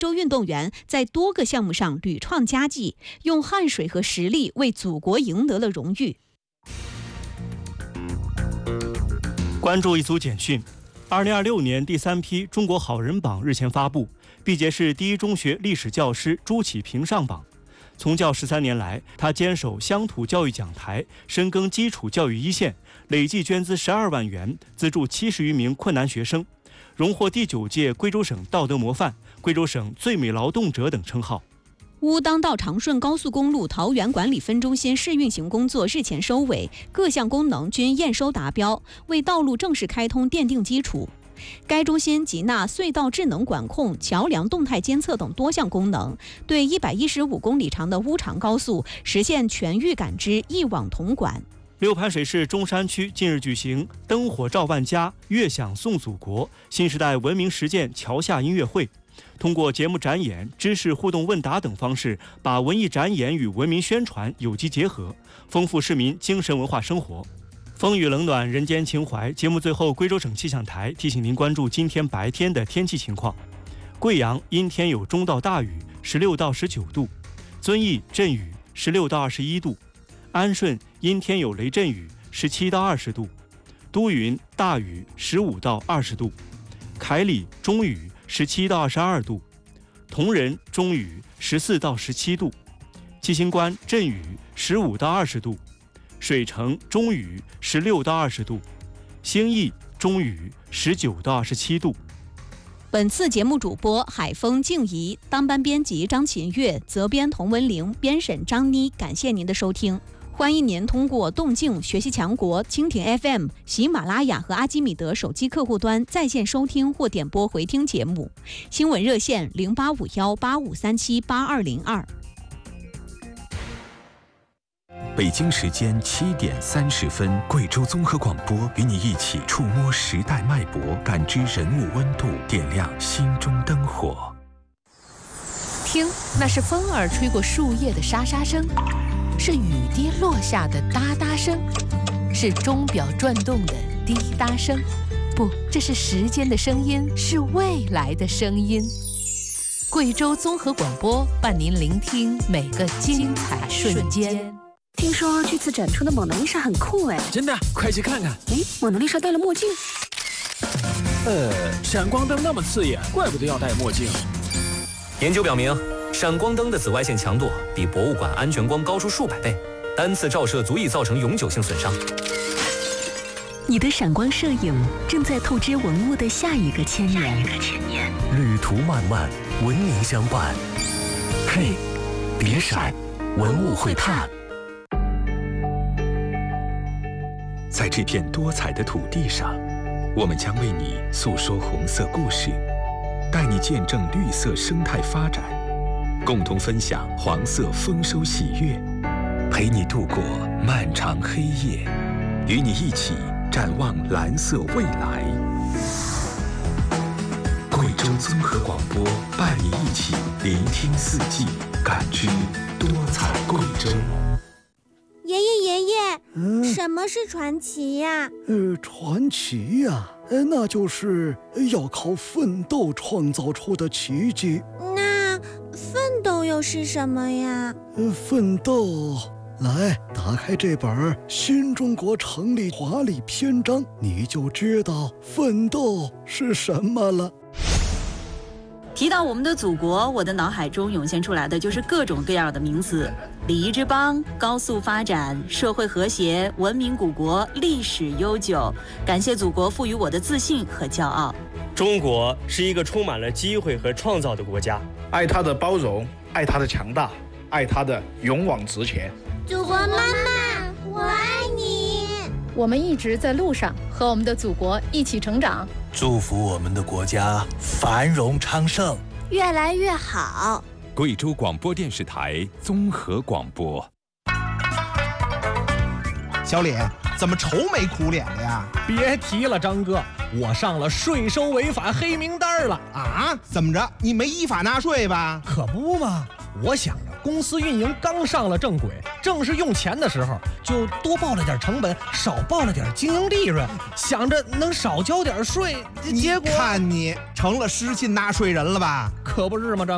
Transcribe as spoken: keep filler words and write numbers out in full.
州运动员在多个项目上屡创佳绩，用汗水和实力为祖国赢得了荣誉。 关注一组简讯。二零二六年第三批中国好人榜日前发布，毕节市第一中学历史教师朱启平上榜。从教十三年来，他坚守乡土教育讲台，深耕基础教育一线，累计捐资十二万元，资助七十余名困难学生，荣获第九届贵州省道德模范、贵州省最美劳动者等称号。 乌当道长顺高速公路桃园管理分中心试运行工作日前收尾，各项功能均验收达标，为道路正式开通奠定基础。该中心集纳隧道智能管控、桥梁动态监测等多项功能，对一百一十五公里长的乌长高速实现全域感知、一网统管。 六盘水市中山区近日举行灯火照万家、乐享颂祖国新时代文明实践桥下音乐会，通过节目展演、知识互动问答等方式，把文艺展演与文明宣传有机结合，丰富市民精神文化生活。风雨冷暖，人间情怀。节目最后，贵州省气象台提醒您关注今天白天的天气情况。贵阳阴天有中到大雨，十六到十九度；遵义阵雨，十六到二十一度；安顺阴天有雷阵雨，十七到二十度；都匀大雨，十五到二十度；凯里中雨，十七到二十二度；铜仁中雨，十四到十七度；七星关阵雨，十五到二十度；水城中雨，十六到二十度；兴义中雨，十九到二十七度。 本次节目主播海峰、静怡，当班编辑张琴月，责编童文玲，编审张妮。感谢您的收听，欢迎您通过动静、学习强国、蜻蜓 F M、喜马拉雅和阿基米德手机客户端在线收听或点播回听节目。新闻热线零八五幺八五三七八二零二。 北京时间七点三十分，贵州综合广播与你一起触摸时代脉搏，感知人物温度，点亮心中灯火。 听，那是风儿吹过树叶的沙沙声，是雨滴落下的哒哒声，是钟表转动的滴答声。不，这是时间的声音，是未来的声音。贵州综合广播伴您聆听每个精彩瞬间。 听说这次展出的蒙娜丽莎很酷哎！ 真的，快去看看！ 哎，蒙娜丽莎戴了墨镜。 呃，闪光灯那么刺眼，怪不得要戴墨镜。 研究表明，闪光灯的紫外线强度比博物馆安全光高出数百倍，单次照射足以造成永久性损伤。 你的闪光摄影正在透支文物的下一个千年。 旅途漫漫，文明相伴。嘿，别闪，文物会探。在这片多彩的土地上，我们将为你诉说红色故事，带你见证绿色生态发展，共同分享黄色丰收喜悦，陪你度过漫长黑夜，与你一起展望蓝色未来。贵州综合广播伴你一起聆听四季，感知多彩贵州。 爷爷爷爷， 嗯， 什么是传奇呀？ 呃，传奇呀，呃，那就是要靠奋斗创造出的奇迹。 那奋斗又是什么呀？ 呃，奋斗，来，打开这本《新中国成立华丽篇章》，你就知道奋斗是什么了。 提到我们的祖国，我的脑海中涌现出来的就是各种各样的名词：礼仪之邦、高速发展、社会和谐、文明古国、历史悠久。感谢祖国赋予我的自信和骄傲。 中国是一个充满了机会和创造的国家， 爱它的包容，爱它的强大，爱它的勇往直前。 祖国妈妈，我爱你。 我们一直在路上，和我们的祖国一起成长。 祝福我们的国家繁荣昌盛， 越来越好。 贵州广播电视台综合广播。 小李，怎么愁眉苦脸的呀？ 别提了，张哥，我上了税收违法黑名单了啊！怎么着？你没依法纳税吧？ 可不嘛，我想着公司运营刚上了正轨，正是用钱的时候，就多报了点成本，少报了点经营利润，想着能少交点税，结果看你成了失信纳税人了吧？ 可不是吗，张